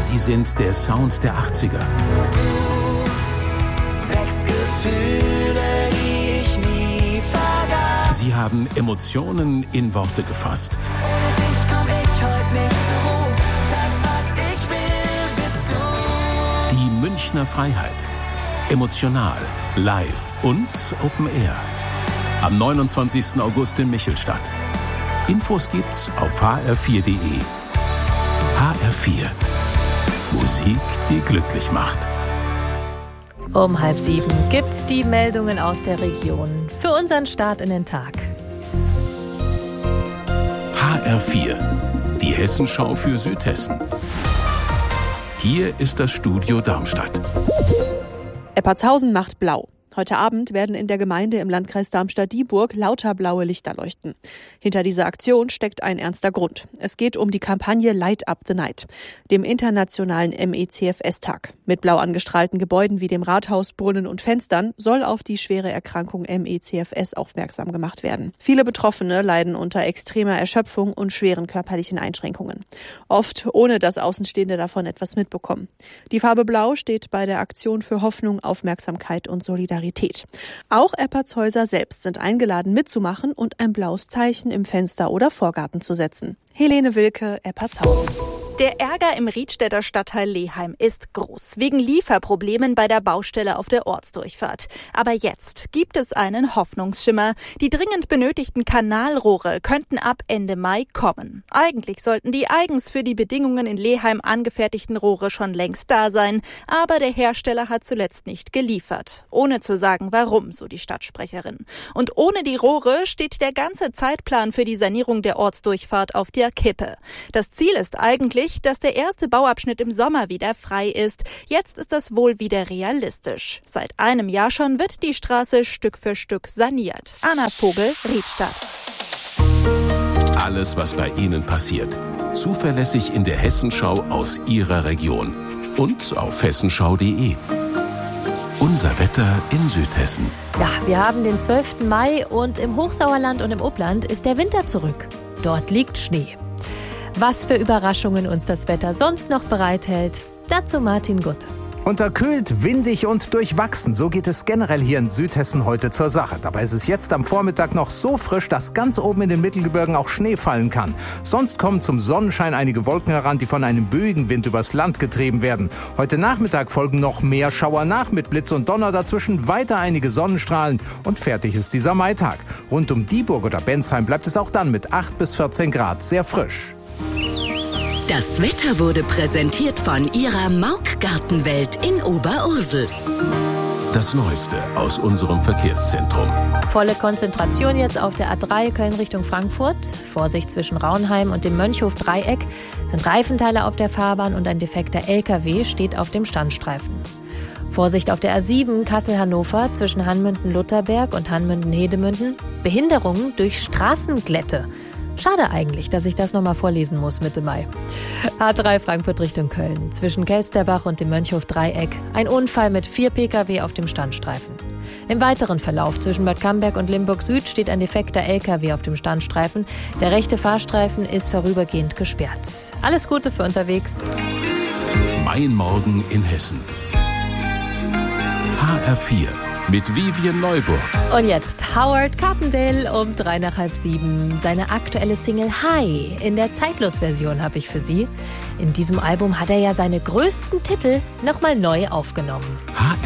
Sie sind der Sound der 80er. Wächst Gefühle, die ich nie vergaß. Sie haben Emotionen in Worte gefasst. Ohne dich komm ich heute nicht zur Ruhe. Das, was ich will, bist du. Die Münchner Freiheit. Emotional, live und Open Air. Am 29. August in Michelstadt. Infos gibt's auf hr4.de. HR4. Musik, die glücklich macht. Um 6:30 gibt's die Meldungen aus der Region für unseren Start in den Tag. HR4. Die Hessenschau für Südhessen. Hier ist das Studio Darmstadt. Eppertshausen macht blau. Heute Abend werden in der Gemeinde im Landkreis Darmstadt-Dieburg lauter blaue Lichter leuchten. Hinter dieser Aktion steckt ein ernster Grund. Es geht um die Kampagne Light Up the Night, dem internationalen MECFS-Tag. Mit blau angestrahlten Gebäuden wie dem Rathaus, Brunnen und Fenstern soll auf die schwere Erkrankung MECFS aufmerksam gemacht werden. Viele Betroffene leiden unter extremer Erschöpfung und schweren körperlichen Einschränkungen. Oft ohne dass Außenstehende davon etwas mitbekommen. Die Farbe Blau steht bei der Aktion für Hoffnung, Aufmerksamkeit und Solidarität. Auch Eppertshäuser selbst sind eingeladen mitzumachen und ein blaues Zeichen im Fenster oder Vorgarten zu setzen. Helene Wilke, Eppertshausen. Der Ärger im Riedstädter Stadtteil Leheim ist groß, wegen Lieferproblemen bei der Baustelle auf der Ortsdurchfahrt. Aber jetzt gibt es einen Hoffnungsschimmer. Die dringend benötigten Kanalrohre könnten ab Ende Mai kommen. Eigentlich sollten die eigens für die Bedingungen in Leheim angefertigten Rohre schon längst da sein, aber der Hersteller hat zuletzt nicht geliefert. Ohne zu sagen, warum, so die Stadtsprecherin. Und ohne die Rohre steht der ganze Zeitplan für die Sanierung der Ortsdurchfahrt auf der Kippe. Das Ziel ist eigentlich, dass der erste Bauabschnitt im Sommer wieder frei ist. Jetzt ist das wohl wieder realistisch. Seit einem Jahr schon wird die Straße Stück für Stück saniert. Anna Vogel, Riedstadt. Alles, was bei Ihnen passiert. Zuverlässig in der Hessenschau aus Ihrer Region. Und auf hessenschau.de. Unser Wetter in Südhessen. Ja, wir haben den 12. Mai und im Hochsauerland und im Upland ist der Winter zurück. Dort liegt Schnee. Was für Überraschungen uns das Wetter sonst noch bereithält, dazu Martin Gutt. Unterkühlt, windig und durchwachsen, so geht es generell hier in Südhessen heute zur Sache. Dabei ist es jetzt am Vormittag noch so frisch, dass ganz oben in den Mittelgebirgen auch Schnee fallen kann. Sonst kommen zum Sonnenschein einige Wolken heran, die von einem böigen Wind übers Land getrieben werden. Heute Nachmittag folgen noch mehr Schauer nach mit Blitz und Donner, dazwischen weiter einige Sonnenstrahlen und fertig ist dieser Maitag. Rund um Dieburg oder Bensheim bleibt es auch dann mit 8 bis 14 Grad sehr frisch. Das Wetter wurde präsentiert von Ihrer Mauk-Gartenwelt in Oberursel. Das Neueste aus unserem Verkehrszentrum. Volle Konzentration jetzt auf der A3 Köln Richtung Frankfurt. Vorsicht zwischen Raunheim und dem Mönchhof-Dreieck. Sind Reifenteile auf der Fahrbahn und ein defekter LKW steht auf dem Standstreifen. Vorsicht auf der A7 Kassel-Hannover zwischen Hanmünden-Lutherberg und Hanmünden-Hedemünden. Behinderungen durch Straßenglätte. Schade eigentlich, dass ich das nochmal vorlesen muss Mitte Mai. A3 Frankfurt Richtung Köln. Zwischen Kelsterbach und dem Mönchhof-Dreieck. Ein Unfall mit 4 Pkw auf dem Standstreifen. Im weiteren Verlauf zwischen Bad Camberg und Limburg Süd steht ein defekter LKW auf dem Standstreifen. Der rechte Fahrstreifen ist vorübergehend gesperrt. Alles Gute für unterwegs. Mein Morgen in Hessen. HR4 mit Vivian Neuburg. Und jetzt Howard Carpendale um 6:03. Seine aktuelle Single High in der Zeitlos-Version habe ich für Sie. In diesem Album hat er ja seine größten Titel nochmal neu aufgenommen.